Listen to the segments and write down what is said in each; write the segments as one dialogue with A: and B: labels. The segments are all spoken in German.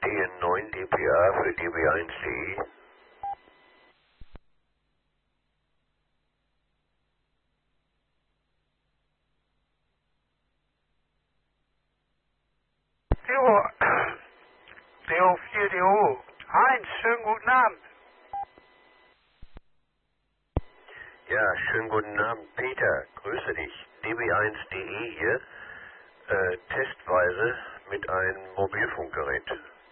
A: DN9 dpa für db1.de.
B: DO4DO. Heinz, schönen guten Abend.
A: Ja, schönen guten Abend, Peter. Grüße dich. db1.de hier. Testweise mit einem Mobilfunkgerät.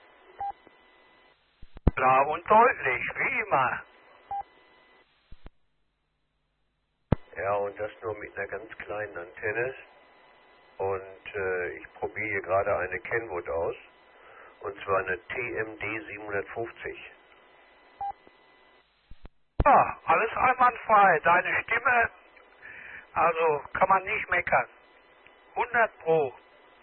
B: Klar und deutlich, wie immer.
A: Ja, und das nur mit einer ganz kleinen Antenne. Und ich probiere hier gerade eine Kenwood aus. Und zwar eine TMD 750.
B: Ja, alles einwandfrei. Deine Stimme, also kann man nicht meckern. 100 Pro.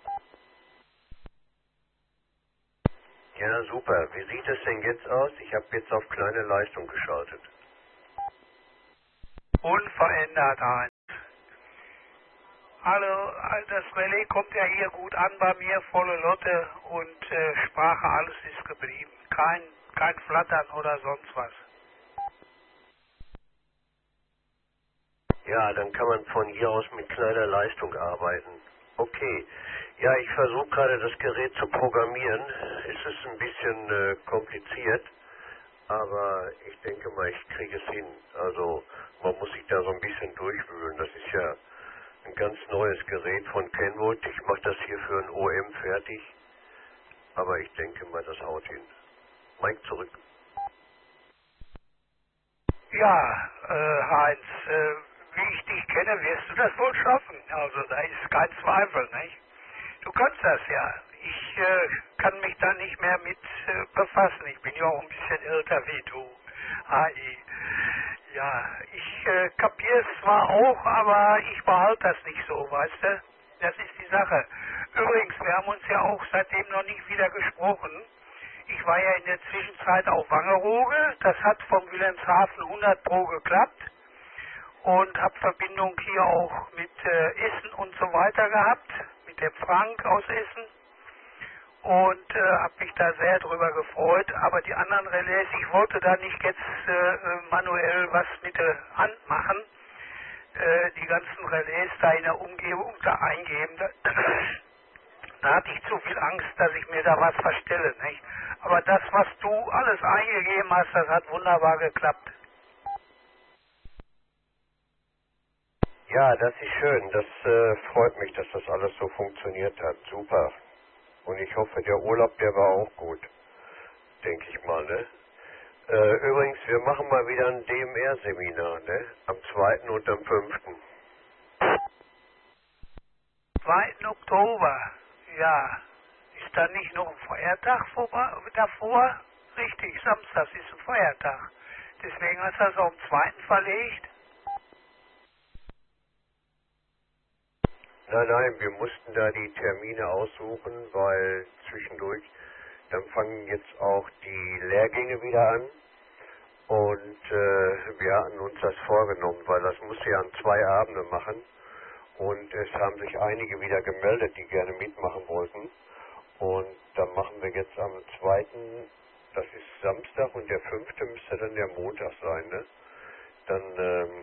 A: Ja, super. Wie sieht es denn jetzt aus? Ich habe jetzt auf kleine Leistung geschaltet.
B: Unverändert, Heinz. Also, das Relais kommt ja hier gut an bei mir, volle Lotte und Sprache, alles ist geblieben. Kein Flattern oder sonst was.
A: Ja, dann kann man von hier aus mit kleiner Leistung arbeiten. Okay. Ja, ich versuche gerade das Gerät zu programmieren. Es ist ein bisschen kompliziert, aber ich denke mal, ich kriege es hin. Also man muss sich da so ein bisschen durchwühlen. Das ist ja ein ganz neues Gerät von Kenwood. Ich mache das hier für ein OM fertig, aber ich denke mal, das haut hin. Mike zurück.
B: Ja, Heinz, wie ich dich kenne, wirst du das wohl schaffen. Also da ist kein Zweifel, nicht? Du kannst das ja. Ich kann mich da nicht mehr mit befassen. Ich bin ja auch ein bisschen älter wie du. AI. Ja, ich kapiere es zwar auch, aber ich behalte das nicht so, weißt du? Das ist die Sache. Übrigens, wir haben uns ja auch seitdem noch nicht wieder gesprochen. Ich war ja in der Zwischenzeit auf Wangerooge. Das hat vom Wilhelmshaven 100 Pro geklappt. Und habe Verbindung hier auch mit Essen und so weiter gehabt, mit dem Frank aus Essen und habe mich da sehr drüber gefreut, aber die anderen Relais, ich wollte da nicht jetzt manuell was mit der Hand machen, die ganzen Relais da in der Umgebung da eingeben, da hatte ich zu viel Angst, dass ich mir da was verstelle, nicht? Aber das, was du alles eingegeben hast, das hat wunderbar geklappt.
A: Ja, das ist schön. Das freut mich, dass das alles so funktioniert hat. Super. Und ich hoffe, der Urlaub, der war auch gut. Denke ich mal, ne? Übrigens, wir machen mal wieder ein DMR-Seminar, ne? Am 2. und am 5.
B: 2. Oktober, ja. Ist da nicht noch ein Feiertag davor? Richtig, Samstag ist ein Feiertag. Deswegen hast du das auf den 2. verlegt.
A: Nein, wir mussten da die Termine aussuchen, weil zwischendurch, dann fangen jetzt auch die Lehrgänge wieder an. Und wir hatten uns das vorgenommen, weil das musste ja an 2 Abende machen. Und es haben sich einige wieder gemeldet, die gerne mitmachen wollten. Und dann machen wir jetzt am 2., das ist Samstag, und der 5. müsste dann der Montag sein, ne? Dann,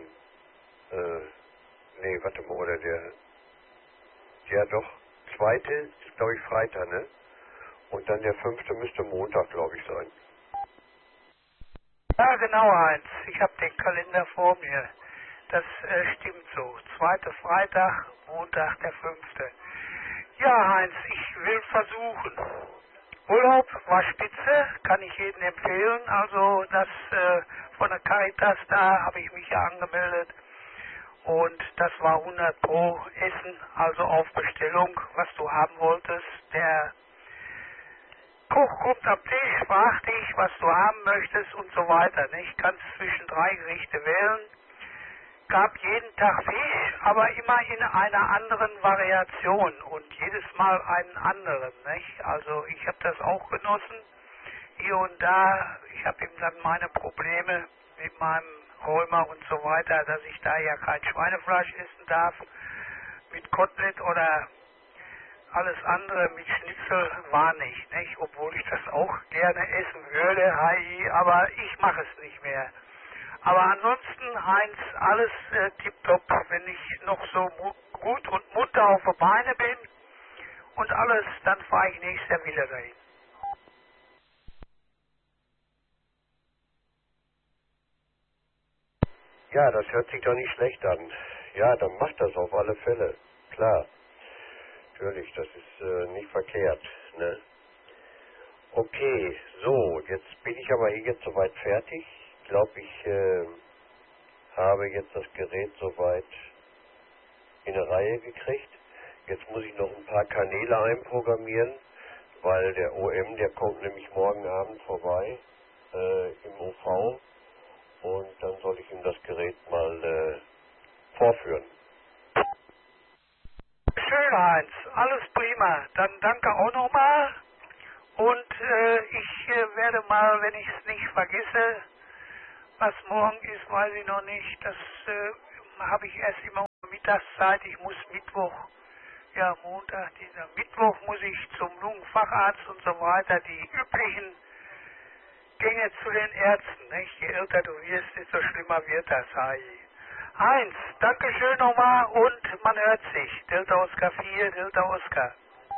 A: nee, warte mal, oder ja doch, 2. ist glaube ich Freitag, ne? Und dann der 5. müsste Montag, glaube ich, sein.
B: Ja, genau, Heinz. Ich habe den Kalender vor mir. Das stimmt so. 2. Freitag, Montag der 5. Ja, Heinz, ich will versuchen. Urlaub war spitze, kann ich jedem empfehlen. Also das von der Caritas, da habe ich mich ja angemeldet. Und das war 100 Pro Essen, also auf Bestellung, was du haben wolltest. Der Koch kommt am Tisch, fragt dich, was du haben möchtest und so weiter. Nicht? Kannst zwischen 3 Gerichte wählen. Gab jeden Tag Fisch, aber immer in einer anderen Variation und jedes Mal einen anderen. Nicht? Also ich habe das auch genossen. Hier und da, ich habe eben dann meine Probleme mit meinem Rheuma und so weiter, dass ich da ja kein Schweinefleisch essen darf. Mit Kotelett oder alles andere mit Schnitzel war nicht? Obwohl ich das auch gerne essen würde, Hai, aber ich mache es nicht mehr. Aber ansonsten, Heinz, alles tipptopp, wenn ich noch so gut und munter auf die Beine bin und alles, dann fahre ich nächstes Jahr wieder dahin.
A: Ja, das hört sich doch nicht schlecht an. Ja, dann macht das auf alle Fälle. Klar. Natürlich, das ist nicht verkehrt, ne? Okay, so, jetzt bin ich aber hier jetzt soweit fertig. Ich glaube, ich habe jetzt das Gerät soweit in eine Reihe gekriegt. Jetzt muss ich noch ein paar Kanäle einprogrammieren, weil der OM, der kommt nämlich morgen Abend vorbei im OV und dann soll ich ihm das Gerät mal vorführen.
B: Schön, Heinz, alles prima. Dann danke auch nochmal. Und ich werde mal, wenn ich es nicht vergesse, was morgen ist, weiß ich noch nicht. Das habe ich erst immer Mittagszeit. Ich muss Mittwoch, ja Montag, dieser Mittwoch muss ich zum Lungenfacharzt und so weiter. Die üblichen Gänge zu den Ärzten. Nicht? Je älter du wirst, desto schlimmer wird das. Heinz, Dankeschön nochmal und man hört sich. Delta Oscar 4, Delta Oscar.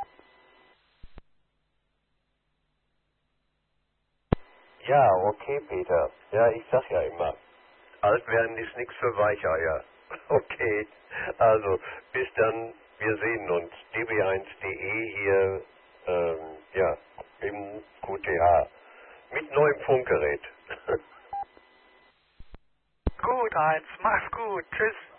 A: Ja, okay, Peter. Ja, ich sag ja immer, alt werden ist nichts für Weicheier. Okay, also bis dann, wir sehen uns. db1.de hier, ja, im QTH mit neuem Funkgerät.
B: Gut, Heinz, mach's gut. Tschüss.